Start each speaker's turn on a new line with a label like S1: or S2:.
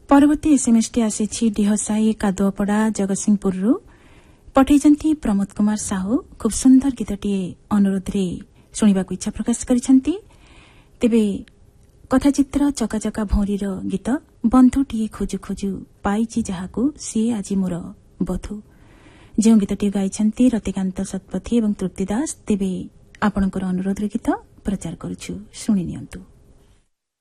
S1: परवर्ती SMS T आसी डिहसाई कादुआपड़ा जगतसिंहपुर पठाई प्रमोद कुमार साहू खूब सुंदर गीतटी अनुरोध रे शुणा इच्छा प्रकाश करिसेंती। तेबे कथाचित्र चकाचका भौरीर गीत बंधुटीए खोजु खोजु पाइछि जाहाकू सी आज मोर बधु जो गीतटी गाइछंती रतिकांत सतपथी एवं तृप्ति दास। तेबे आपणकर अनुरोध रे गीत प्रचार करूछु, शुणी नियंतु।